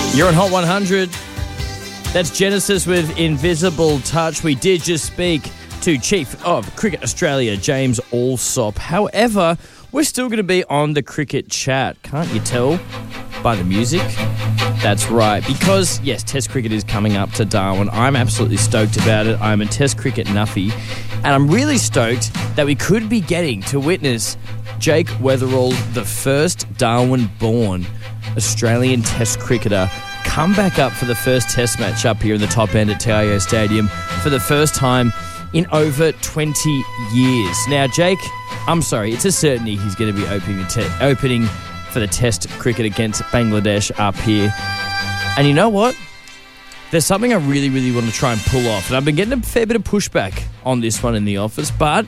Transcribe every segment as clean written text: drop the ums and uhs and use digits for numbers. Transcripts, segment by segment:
You're on Hot 100. That's Genesis with Invisible Touch. We did just speak to Chief of Cricket Australia, James Allsop. However, we're still going to be on the cricket chat. Can't you tell by the music? That's right. Because, yes, Test cricket is coming up to Darwin. I'm absolutely stoked about it. I'm a Test cricket nuffy. And I'm really stoked that we could be getting to witness Jake Weatherald, the first Darwin-born Australian Test cricketer, come back up for the first Test match up here in the top end at TIO Stadium for the first time in over 20 years. Now, Jake, I'm sorry, it's a certainty he's going to be opening for the Test cricket against Bangladesh up here. And you know what? There's something I really, really want to try and pull off. And I've been getting a fair bit of pushback on this one in the office, but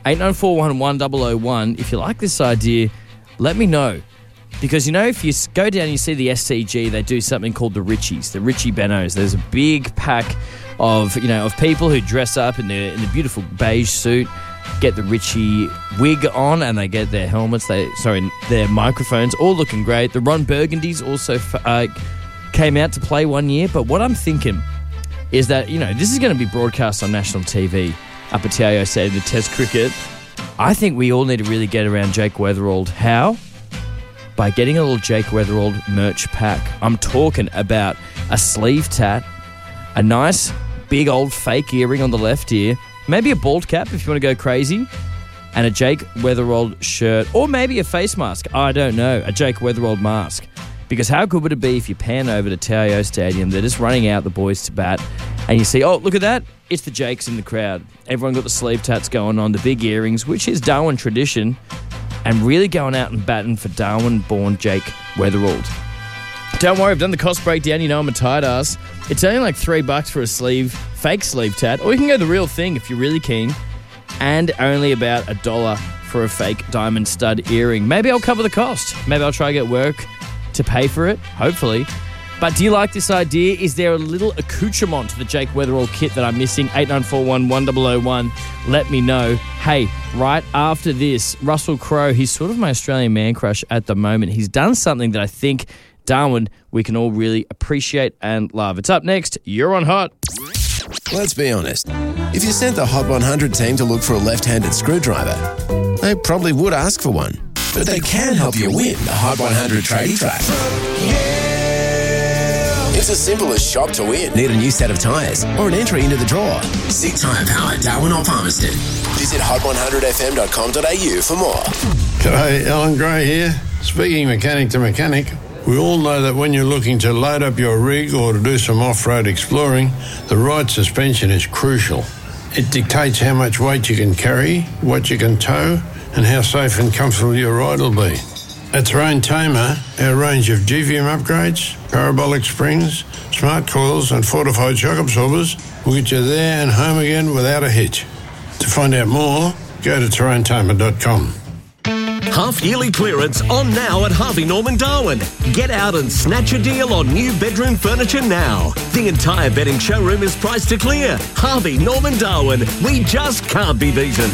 89411001, if you like this idea, let me know. Because, you know, if you go down and you see the SCG, they do something called the Richies, the Richie Benos. There's a big pack of people who dress up in the beautiful beige suit, get the Richie wig on, and they get their helmets, their microphones, all looking great. The Ron Burgundies also came out to play one year. But what I'm thinking is that, this is going to be broadcast on national TV up at TIO Stadium, the Test cricket. I think we all need to really get around Jake Weatherald. How? By getting a little Jake Weatherald merch pack. I'm talking about a sleeve tat, a nice big old fake earring on the left ear, maybe a bald cap if you want to go crazy, and a Jake Weatherald shirt, or maybe a face mask. I don't know, a Jake Weatherald mask. Because how good would it be if you pan over to TIO Stadium, they're just running out the boys to bat, and you see, oh, look at that, it's the Jakes in the crowd. Everyone got the sleeve tats going on, the big earrings, which is Darwin tradition, and really going out and batting for Darwin-born Jake Weatherald. Don't worry, I've done the cost breakdown. I'm a tight ass. It's only like $3 for a fake sleeve tat, or you can go the real thing if you're really keen, and only about $1 for a fake diamond stud earring. Maybe I'll cover the cost. Maybe I'll try to get work to pay for it, hopefully. But do you like this idea? Is there a little accoutrement to the Jake Weatherald kit that I'm missing? 89411001. Let me know. Hey, right after this, Russell Crowe, he's sort of my Australian man crush at the moment. He's done something that I think, Darwin, we can all really appreciate and love. It's up next. You're on Hot. Let's be honest. If you sent the Hot 100 team to look for a left-handed screwdriver, they probably would ask for one. But they can help you win the Hot 100 tradie track. It's as simple as shop to win. Need a new set of tyres or an entry into the draw? Seek Tyre Power, Darwin or Palmerston. Visit hot100fm.com.au for more. G'day, Alan Gray here. Speaking mechanic to mechanic, we all know that when you're looking to load up your rig or to do some off-road exploring, the right suspension is crucial. It dictates how much weight you can carry, what you can tow, and how safe and comfortable your ride will be. At Terrain Tamer, our range of GVM upgrades, parabolic springs, smart coils and fortified shock absorbers will get you there and home again without a hitch. To find out more, go to terraintamer.com. Half-yearly clearance on now at Harvey Norman Darwin. Get out and snatch a deal on new bedroom furniture now. The entire bedding showroom is priced to clear. Harvey Norman Darwin. We just can't be beaten.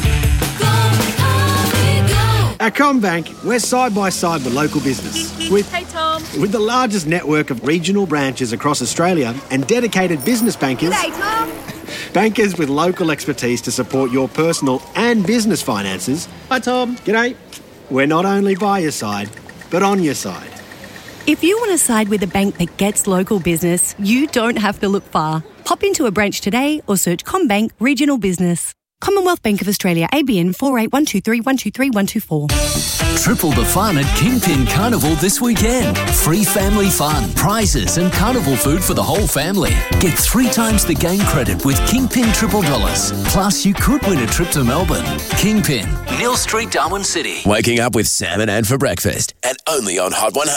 At CommBank, we're side by side with local business. Hey, Tom. With the largest network of regional branches across Australia and dedicated business bankers. G'day, Tom. Bankers with local expertise to support your personal and business finances. Hi, Tom. G'day. We're not only by your side, but on your side. If you want to side with a bank that gets local business, you don't have to look far. Pop into a branch today or search CommBank Regional Business. Commonwealth Bank of Australia, ABN 48123123124. Triple the fun at Kingpin Carnival this weekend. Free family fun, prizes and carnival food for the whole family. Get 3 times the game credit with Kingpin $. Plus, you could win a trip to Melbourne. Kingpin, Neil Street, Darwin City. Waking up with Sam and Ann for breakfast, and only on Hot 100.